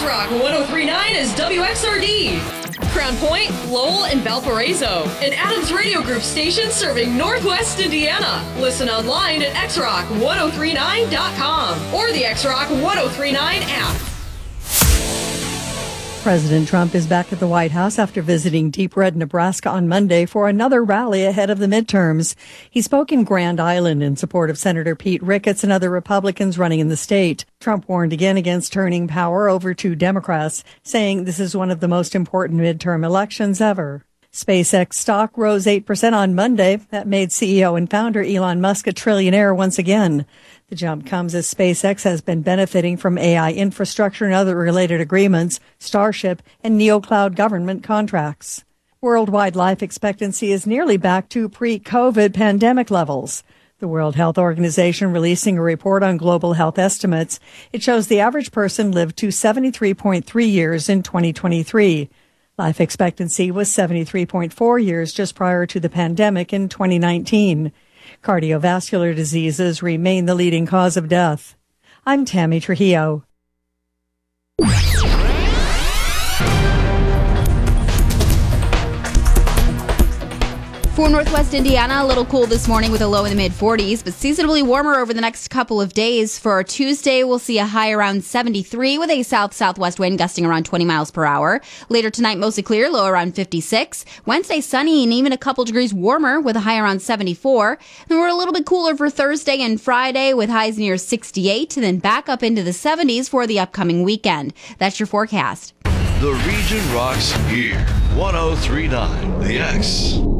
X-Rock 1039 is WXRD. Crown Point, Lowell, and Valparaiso. An Adams Radio Group station serving Northwest Indiana. Listen online at xrock1039.com or the X-Rock 1039 app. President Trump is back at the White House after visiting Deep Red, Nebraska on Monday for another rally ahead of the midterms. He spoke in Grand Island in support of Senator Pete Ricketts and other Republicans running in the state. Trump warned again against turning power over to Democrats, saying this is one of the most important midterm elections ever. SpaceX stock rose 8% on Monday. That made CEO and founder Elon Musk a trillionaire once again. The jump comes as SpaceX has been benefiting from AI infrastructure and other related agreements, Starship, and NeoCloud government contracts. Worldwide life expectancy is nearly back to pre-COVID pandemic levels. The World Health Organization releasing a report on global health estimates. It shows the average person lived to 73.3 years in 2023. Life expectancy was 73.4 years just prior to the pandemic in 2019. Cardiovascular diseases remain the leading cause of death. I'm Tammy Trujillo. For Northwest Indiana, a little cool this morning with a low in the mid-40s, but seasonably warmer over the next couple of days. For Tuesday, we'll see a high around 73 with a south-southwest wind gusting around 20 miles per hour. Later tonight, mostly clear, low around 56. Wednesday, sunny and even a couple degrees warmer with a high around 74. And we're a little bit cooler for Thursday and Friday with highs near 68, and then back up into the 70s for the upcoming weekend. That's your forecast. The region rocks here. 1039 The X.